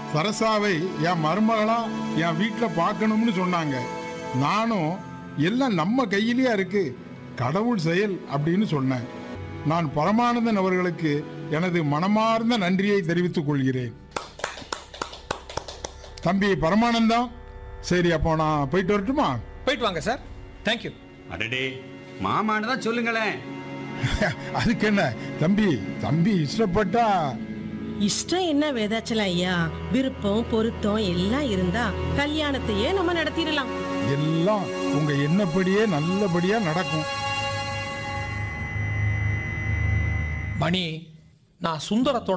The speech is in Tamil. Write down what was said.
சரசாவை என் மருமகளா என் வீட்டில் பார்க்கணும்னு சொன்னாங்க. நானும் எல்லாம் நம்ம கையிலேயே இருக்கு, கடவுள் செயல் அப்படின்னு சொன்னேன். நான் பரமானந்தன் அவர்களுக்கு எனது மனமார்ந்த நன்றியை தெரிவித்துக் கொள்கிறேன். தம்பி பரமானந்தம், சரி அப்போ நான் போயிட்டு வரட்டுமா? போயிட்டு வாங்க சார். தேங்க்யூ. அடடே, மாமான்னு தான் சொல்லுங்களேன். அதுக்கு என்ன தம்பி, தம்பி இஷ்டப்பட்டா. இஷ்டம் என்ன வேதாச்சலம் ஐயா, விருப்பம் பொருத்தம் எல்லாம் இருந்தா கல்யாணத்தையே நம்ம நடத்திடலாம். எல்லாம் உங்க எண்ணப்படியே நல்லபடியா நடக்கும். மணி, நான் சுந்தரத்தோட